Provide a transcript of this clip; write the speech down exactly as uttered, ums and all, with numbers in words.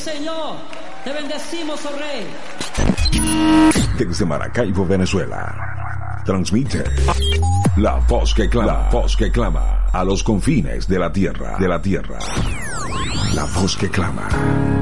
Señor. Te bendecimos, oh Rey. Desde Maracaibo, Venezuela, transmite la voz que clama, la voz que clama a los confines de la tierra, de la tierra. La voz que clama.